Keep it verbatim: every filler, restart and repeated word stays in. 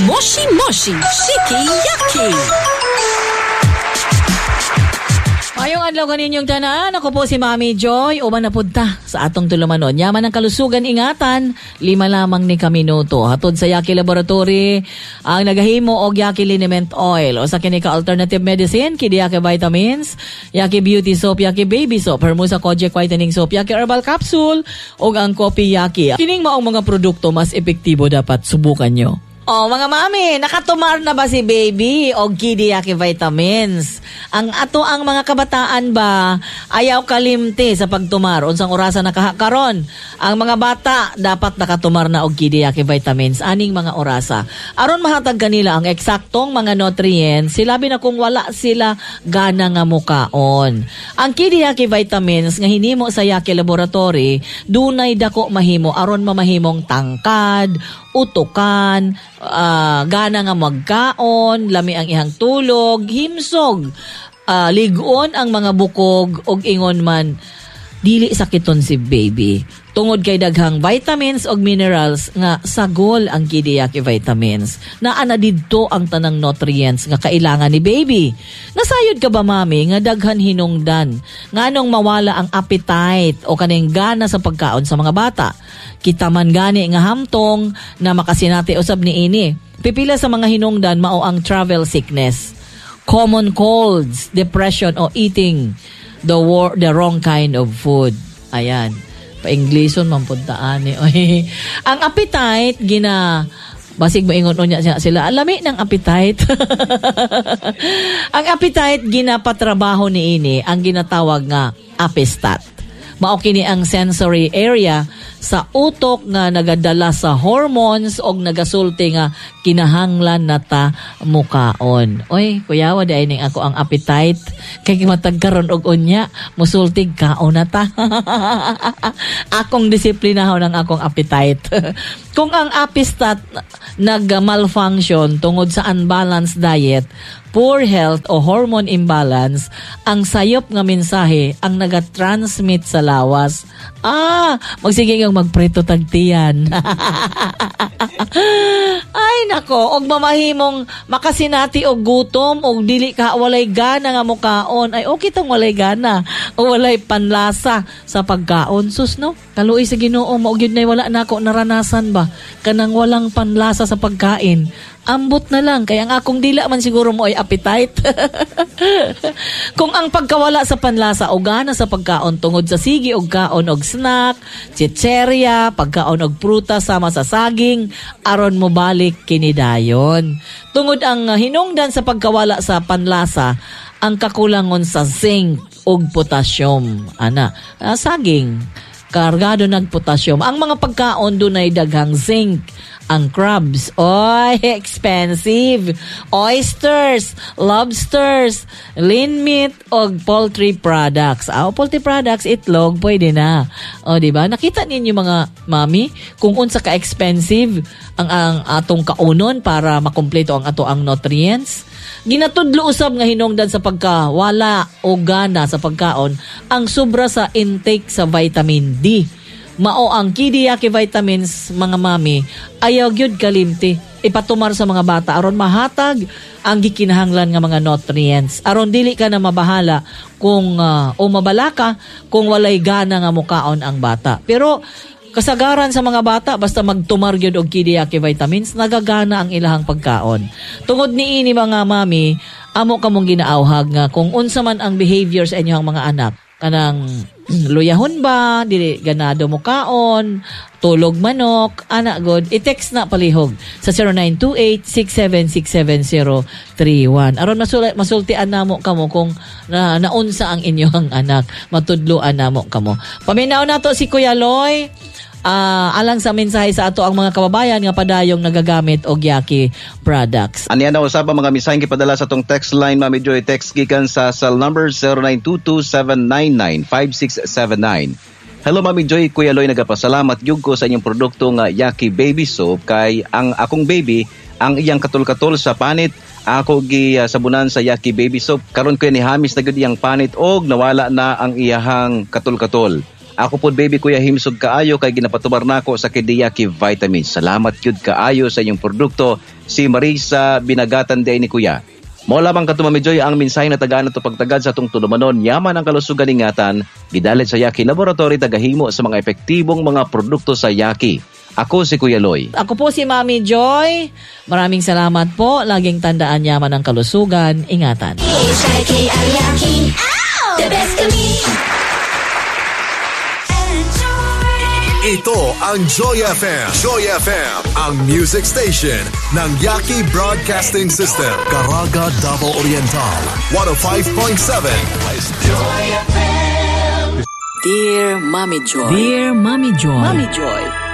Moshi Moshi Shiki Yaki. Mayong adlaw kaninyong tanan, ako po si Mami Joy, uban na punta sa atong tulumanon. Yaman ng kalusugan, ingatan, lima lamang ni kaminuto. Hatod sa Yaki Laboratory, ang nagahimo og Yaki Liniment Oil o sa kinika alternative medicine, kidi Yaki Vitamins, Yaki Beauty Soap, Yaki Baby Soap, Hermosa Kojic Whitening Soap, Yaki Herbal Capsule, o ang Coffee Yaki. Kining maong mga produkto mas epektibo dapat subukan nyo. Oh, mga mami, nakatumar na ba si baby o kidi Yaki Vitamins? Ang ato ang mga kabataan ba, ayaw kalimti sa pagtumar. Unsang orasan nakahakaron? Ang mga bata, dapat nakatumar na og kidi Yaki Vitamins. Aning mga orasa. Aron mahatag kanila ang eksaktong mga nutrients, silabi na kung wala sila gana nga mukaon. Ang kidi Yaki Vitamins nga hinimo sa Yaki Laboratory, dunay dako mahimo aron mamahimong tangkad, utukan, uh, gana nga magkaon, lami ang ihang tulog, himsog, uh, ligon ang mga bukog, og ingon man, dili sakiton si baby. Tungod kay daghang vitamins og minerals nga sagol ang kidi Yaki Vitamins. Naa na didto ang tanang nutrients nga kailangan ni baby. Nasayod ka ba mami nga daghan hinungdan nganong mawala ang appetite o kaning gana sa pagkaon sa mga bata? Kita man gani nga hamtong na makasinati usab ni ini. Pipila sa mga hinungdan mao ang travel sickness, common colds, depression o eating the war, the wrong kind of food. Ayan. Pa-Englisyon man puntaan ni. Ang appetite gina basig moingon unya sila. Alami ng appetite. Ang appetite ginapatrabaho ni ini ang ginatawag nga apistat. Mao kini ang sensory area sa utok nga nagadala sa hormones og nagasulti nga kinahanglan nata mukaon. Oy, kuyawa day ning ako ang appetite kay matagkaron og unya musultig kaon nata. Akong disiplinahon ang akong appetite. Kung ang apistat nag-malfunction tungod sa unbalanced diet, poor health o hormone imbalance, ang sayop nga mensahe ang naga-transmit sa lawas. Ah, magsige kang magprito tagtiyan. Ay nako, og mamahimong makasinati og gutom og dili ka walay gana nga mukaon. Ay okay tong walay gana o walay panlasa sa pagkaon. Sus no, kaluoy sa Ginoo mao gyud nay wala nako naranasan ba kanang walang panlasa sa pagkain. Ambot na lang, kaya ang akong dila man siguro mo ay appetite. Kung ang pagkawala sa panlasa o gana sa pagkaon tungod sa sige og kaon og snack, chicherya, pagkaon og prutas sama sa saging, aron mo balik kinidayon. Tungod ang uh, hinungdan sa pagkawala sa panlasa, ang kakulangon sa zinc og potassium. Ana, uh, saging, kargado ng potassium. Ang mga pagkaon dunay daghang zinc. Ang crabs, oy, expensive. Oysters, lobsters, lean meat, o poultry products. Ah, poultry products, itlog, pwede na. O, diba? Nakita ninyo mga mami, kung unsa ka-expensive ang, ang atong kaunon para makumpleto ang ato ang nutrients. Ginatudlo usab nga hinungdan sa pagkawala o gana sa pagkaon ang sobra sa intake sa vitamin D. Mao ang kidi Yaki Vitamins, mga mami, ayaw gyud kalimti ipatumar sa mga bata aron mahatag ang gikinahanglan nga mga nutrients aron dili ka na mabahala kung uh, o mabala ka kung walay gana nga mukaon ang bata. Pero kasagaran sa mga bata basta magtumar gyud og kidi Yaki Vitamins, nagagana ang ilahang pagkaon. Tungod niini mga mami, amo kamong ginaawhag nga kung unsa man ang behavior sa inyong mga anak, kanang luyahon ba, dili ganado mo kaon, tulog manok, ana god, i-text na palihog sa zero nine two eight, six seven six seven zero three one. Aron masul- masultian namo kamo kung na, naunsa ang inyong anak, matudloan namo kamo. Paminaw nato si Kuya Loy. Uh, alang sa mensahe sa ato ang mga kababayan nga padayong nagagamit og Yaki products. Aniya na usab ang mga misaheng gipadala sa tong text line, Mami Joy. Text gikan sa cell number zero nine two two seven nine nine five six seven nine. Hello Mami Joy, Kuya Loy, nagapasalamat gyud ko sa inyong produkto nga Yaki Baby Soap kay ang akong baby ang iyang katul-katul sa panit. Ako gi uh, sabunan sa Yaki Baby Soap. Karon ko ni hamis na gyud iyang panit og nawala na ang iyahang katul-katul. Ako po baby Kuya himsog kaayo kay ginapatubar nako sa Kidiyaki Vitamins. Salamat yun kaayo sa inyong produkto. Si Marisa Binagatan day ni Kuya. Mo lamang kato Mami Joy ang mensahe na tagaan nato pagtagad sa atong tulumanon yaman ang kalusugan ingatan gidalit sa Yaki Laboratory tagahimo sa mga epektibong mga produkto sa Yaki. Ako si Kuya Loy. Ako po si Mami Joy. Maraming salamat po. Laging tandaan yaman ang kalusugan. Ingatan. The best to me. Ito ang Joy F M. Joy F M, ang music station ng Yaki Broadcasting System. Caraga, Davao Oriental. one oh five point seven. Joy F M. Dear Mommy Joy. Dear Mami Joy. Mommy Joy.